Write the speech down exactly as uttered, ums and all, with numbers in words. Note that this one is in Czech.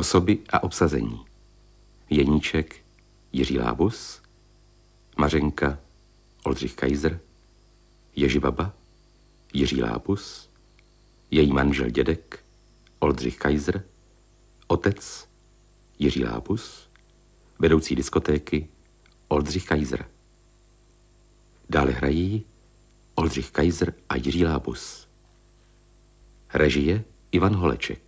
Osoby a obsazení. Jeníček Jiří Lábus, Mařenka Oldřich Kaiser, Ježibaba Jiří Lábus, její manžel dědek Oldřich Kaiser, otec Jiří Lábus, vedoucí diskotéky Oldřich Kaiser. Dále hrají Oldřich Kaiser a Jiří Lábus. Režie Ivan Holeček.